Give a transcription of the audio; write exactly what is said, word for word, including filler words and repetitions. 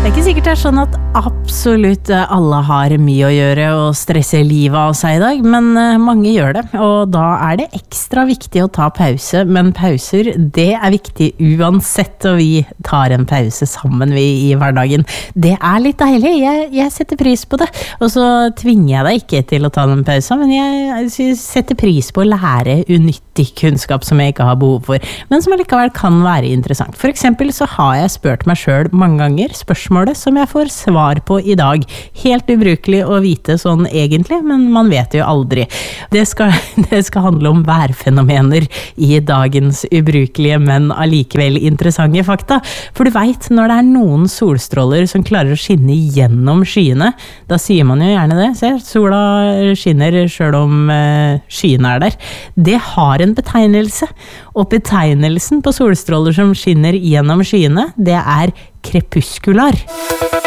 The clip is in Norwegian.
Det er ikke sikkert det er sånn at absolutt alle har mye å gjøre og stresse livet av seg i dag, men mange gjør det, og da er det ekstra viktig å ta pause, men pauser, det er viktig uansett, og vi tar en pause sammen vi i hverdagen. Det er litt deilig, jeg, jeg setter pris på det, og så tvinger jeg deg ikke til å ta den pausen, men jeg setter pris på å lære unyttig kunnskap som jeg ikke har behov for, men som allikevel kan være interessant. For eksempel så har jeg spurt meg selv mange ganger spørsmål som jeg får svar på i dag. Helt ubrukelig å vite sånn egentlig, men man vet jo aldri. Det skal, det skal handle om værfenomener i dagens ubrukelige, men allikevel interessante fakta. For du vet, når det er noen solstråler som klarer å skinne gjennom skyene, da sier man jo gjerne det. Se, sola skinner selv om uh, skyene er der. Det har en betegnelse, og betegnelsen på solstråler som skinner gjennom skyene, det er krepuskular.